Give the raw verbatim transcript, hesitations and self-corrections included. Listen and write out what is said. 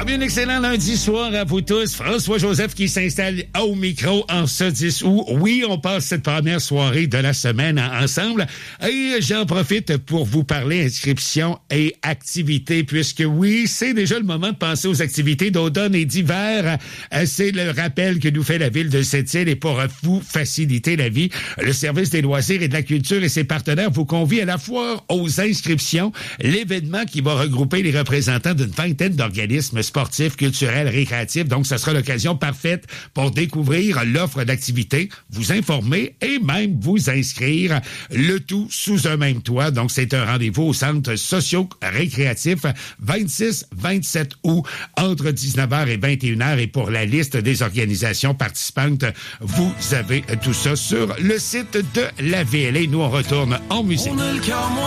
Ah bien, excellent lundi soir à vous tous. François-Joseph qui s'installe au micro en ce dix août. Oui, on passe cette première soirée de la semaine ensemble. Et j'en profite pour vous parler inscription et activités, puisque oui, c'est déjà le moment de penser aux activités d'automne et d'hiver. C'est le rappel que nous fait la ville de Sept-Îles et pour vous faciliter la vie, le service des loisirs et de la culture et ses partenaires vous convient à la fois aux inscriptions, l'événement qui va regrouper les représentants d'une vingtaine d'organismes sportifs, culturels, récréatifs. Donc, ce sera l'occasion parfaite pour découvrir l'offre d'activités, vous informer et même vous inscrire. Le tout sous un même toit. Donc, c'est un rendez-vous au centre socio-récréatif vingt-six vingt-sept août entre dix-neuf heures et vingt et une heures. Et pour la liste des organisations participantes, vous avez tout ça sur le site de la V L A. Nous, on retourne en musique.